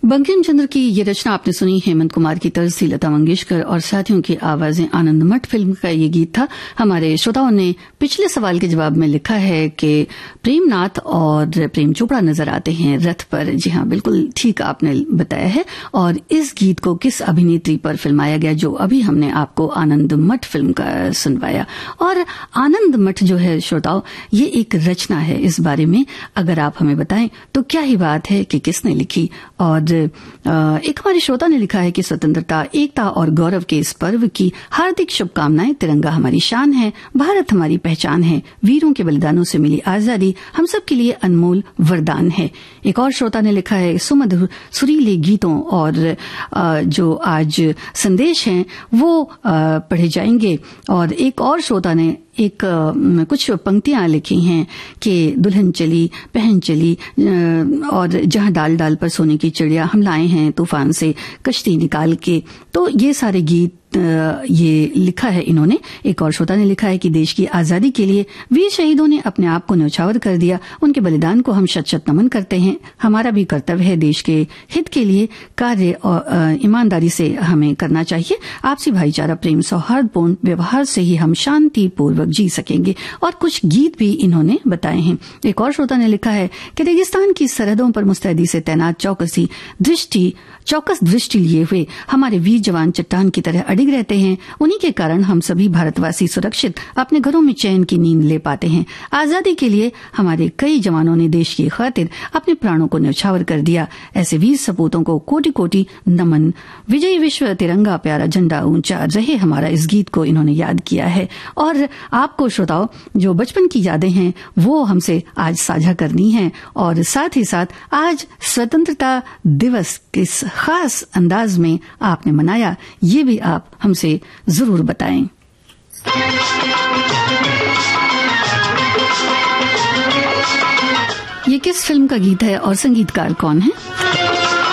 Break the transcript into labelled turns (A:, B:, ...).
A: बंकिम चंद्र की ये रचना आपने सुनी, हेमंत कुमार की तर्ज थी, लता मंगेशकर और साथियों की आवाजें। आनंद मठ फिल्म का ये गीत था। हमारे श्रोताओं ने पिछले सवाल के जवाब में लिखा है कि प्रेमनाथ और प्रेम चोपड़ा नजर आते हैं रथ पर। जी हाँ, बिल्कुल ठीक आपने बताया है। और इस गीत को किस अभिनेत्री पर फिल्माया गया, जो अभी हमने आपको आनंद मठ फिल्म का सुनवाया। और आनंद मठ जो है श्रोताओं, ये एक रचना है। इस बारे में अगर आप हमें बताएं तो क्या ही बात है कि किसने लिखी। और एक हमारे श्रोता ने लिखा है कि स्वतंत्रता, एकता और गौरव के इस पर्व की हार्दिक शुभकामनाएं। तिरंगा हमारी शान है, भारत हमारी पहचान है, वीरों के बलिदानों से मिली आजादी हम सब के लिए अनमोल वरदान है। एक और श्रोता ने लिखा है सुमधुर सुरीले गीतों और जो आज संदेश हैं वो पढ़े जाएंगे। और एक और श्रोता ने कुछ पंक्तियां लिखी हैं कि दुल्हन चली पहन चली और जहां डाल डाल पर सोने की चिड़िया, हम लाए हैं तूफान से कश्ती निकाल के। तो ये सारे गीत ये लिखा है इन्होंने। एक और श्रोता ने लिखा है कि देश की आजादी के लिए वीर शहीदों ने अपने आप को न्यौछावर कर दिया, उनके बलिदान को हम शत शत नमन करते हैं। हमारा भी कर्तव्य है देश के हित के लिए कार्य और ईमानदारी से हमें करना चाहिए। आपसी भाईचारा, प्रेम, सौहार्दपूर्ण व्यवहार से ही हम शांति पूर्वक जी सकेंगे। और कुछ गीत भी इन्होंने बताए हैं। एक और श्रोता ने लिखा है कि रेगिस्तान की सरहदों पर मुस्तैदी से तैनात चौकस दृष्टि लिए हुए हमारे वीर जवान चट्टान की तरह अडिग रहते हैं। उन्हीं के कारण हम सभी भारतवासी सुरक्षित अपने घरों में चैन की नींद ले पाते हैं। आजादी के लिए हमारे कई जवानों ने देश की खातिर अपने प्राणों को न्यौछावर कर दिया। ऐसे वीर सपूतों को कोटि कोटि नमन। विजयी विश्व तिरंगा प्यारा झंडा ऊंचा रहे हमारा, इस गीत को इन्होंने याद किया है। और आपको श्रोताओं जो बचपन की यादें हैं वो हमसे आज साझा करनी है। और साथ ही साथ आज स्वतंत्रता दिवस किस खास अंदाज में आपने मनाया, ये भी आप हमसे जरूर बताएं। ये किस फिल्म का गीत है और संगीतकार कौन है?